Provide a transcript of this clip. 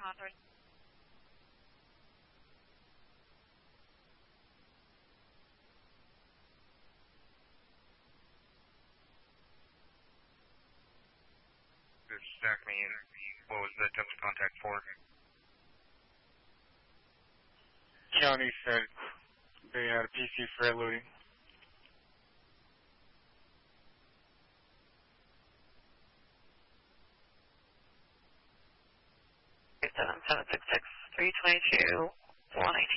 This is Acme, and what was the attempt to contact for? County said they had a PC for looting. Seven 766 322 118.